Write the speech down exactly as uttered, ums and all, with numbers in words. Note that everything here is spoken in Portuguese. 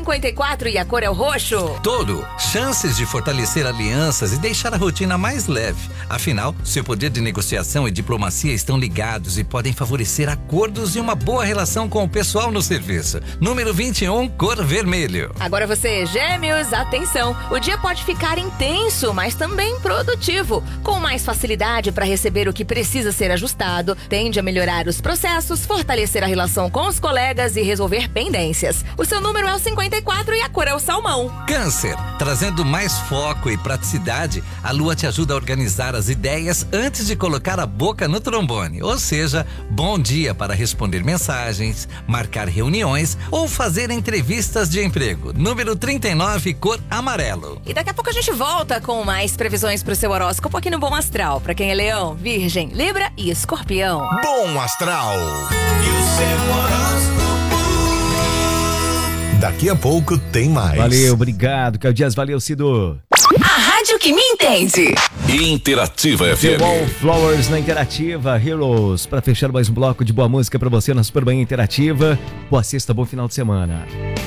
cinquenta e quatro e a cor é o roxo. Touro, chances de fortalecer alianças e deixar a rotina mais leve. Afinal, seu poder de negociação e diplomacia estão ligados e podem favorecer acordos e uma boa relação com o pessoal no serviço. Número vinte e um, cor vermelho. Agora você, Gêmeos, atenção. O dia pode ficar intenso, mas também produtivo. Com mais facilidade para receber o que precisa ser ajustado, tende a melhorar os processos, fortalecer a relação com os colegas e resolver pendências. O seu número é o cinquenta e quatro e a cor é o salmão. Câncer, trazendo mais foco e praticidade, a lua te ajuda a organizar as ideias antes de colocar a boca no trombone. Ou seja, bom dia para responder mensagens, marcar reuniões ou fazer entrevistas de emprego. Número trinta e nove, cor amarelo. E daqui a pouco a gente volta com mais previsões pro seu horóscopo aqui no Bom Astral. Pra quem é Leão, Virgem, Libra e Escorpião. Bom Astral. E o seu horóscopo. Daqui a pouco tem mais. Valeu, obrigado, Caio Dias, valeu, Cido. A rádio que me entende. Interativa F M. The Wallflowers na Interativa, Heroes, pra fechar mais um bloco de boa música pra você na Super Manhã Interativa. Boa sexta, bom final de semana.